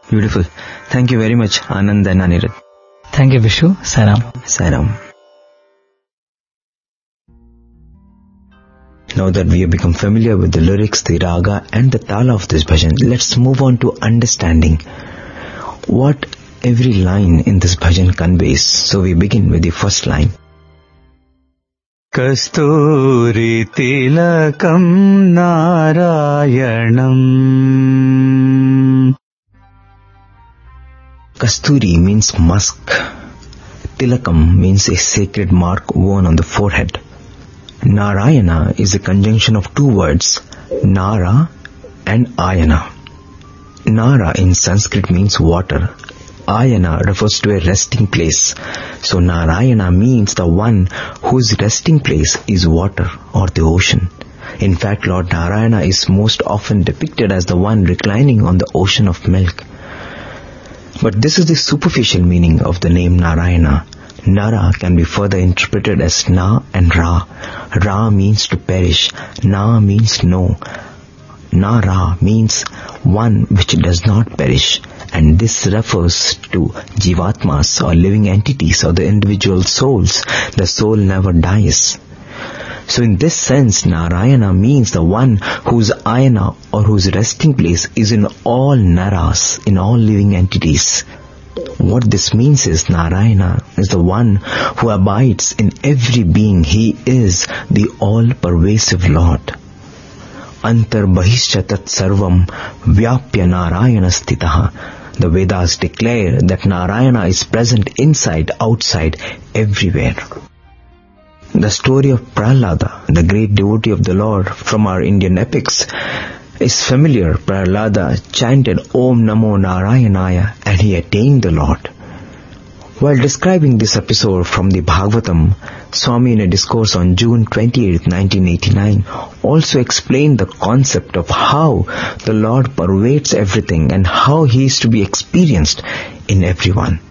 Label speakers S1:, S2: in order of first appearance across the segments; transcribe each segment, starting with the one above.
S1: Beautiful. Thank you very much, Anand and Anirudh.
S2: Thank you, Vishu. Saram.
S1: Saram. Now that we have become familiar with the lyrics, the raga and the tala of this bhajan, let's move on to understanding what every line in this bhajan conveys. So we begin with the first line.
S3: Kasturi tilakam narayanam.
S1: Kasturi means musk. Tilakam means a sacred mark worn on the forehead. Narayana is a conjunction of two words, Nara and Ayana. Nara in Sanskrit means water. Ayana refers to a resting place. So Narayana means the one whose resting place is water or the ocean. In fact, Lord Narayana is most often depicted as the one reclining on the ocean of milk. But this is the superficial meaning of the name Narayana. Nara can be further interpreted as Na and Ra. Ra means to perish. Na means no. Nara means one which does not perish. And this refers to Jivatmas or living entities or the individual souls. The soul never dies. So in this sense, Narayana means the one whose ayana or whose resting place is in all naras, in all living entities. What this means is Narayana is the one who abides in every being. He is the all-pervasive Lord. Antar bahishya tat sarvam vyapya Narayana stitaha. The Vedas declare that Narayana is present inside, outside, everywhere. The story of Prahlada, the great devotee of the Lord from our Indian epics, is familiar. Prahlada chanted Om Namo Narayanaya and he attained the Lord. While describing this episode from the Bhagavatam, Swami in a discourse on June 28, 1989, also explained the concept of how the Lord pervades everything and how he is to be experienced in everyone.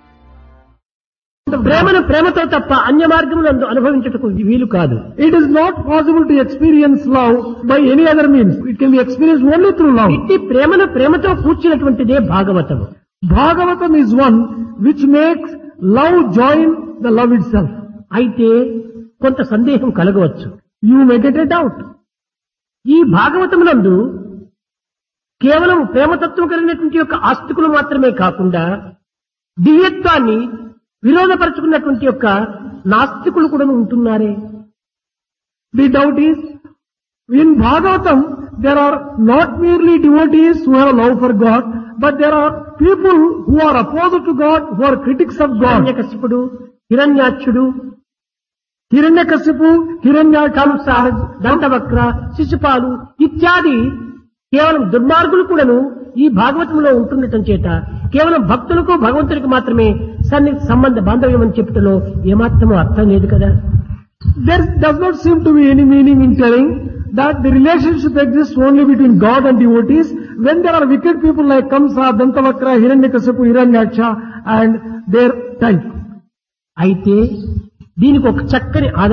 S4: ప్రేమను ప్రేమతో తప్ప అన్య మార్గములందు అనుభవించుటకు వీలు కాదు.
S5: It is not possible to experience love by any other means. It can be experienced only through love.
S4: ఇట్టి ప్రేమను ప్రేమతో కూర్చున్నటువంటిదే భాగవతము.
S5: Bhagavatam is one which makes love join the love itself.
S4: అయితే కొంత సందేహం కలగవచ్చు.
S5: You may get a doubt.
S4: ఈ భాగవతమునందు కేవలం ప్రేమతత్వం కలిగినటువంటి యొక్క ఆస్తికులు మాత్రమే కాకుండా దివ్యత్వాన్ని విరోధపరుచుకున్నటువంటి యొక్క నాస్తికులు కూడా ఉంటున్నారే.
S5: The doubt is, in Bhagavatam, there are not merely devotees who have love for God, but there are people who are opposed to God, who are critics of God.
S4: హిరణ్యకశిపుడు, హిరణ్యాక్షుడు,
S5: Hiranyakasipu,
S4: కంస, దంతవక్ర, శిశుపాలు ఇత్యాది కేవలం దుర్మార్గులు కూడాను ఈ భాగవతంలో ఉంటుండటం చేత కేవలం భక్తులకు భగవంతునికి మాత్రమే సంబంధ బాంధవ్యం అని చెప్పటంలో ఏమాత్రమూ అర్థం లేదు కదా.
S5: There does not seem to be any meaning in telling that the relationship exists only between God and devotees when there are wicked people like Kamsa, Dantavakra, Hiranyakasipu, Hiranyaksha and their type.
S4: అయితే దీనికి ఒక చక్కని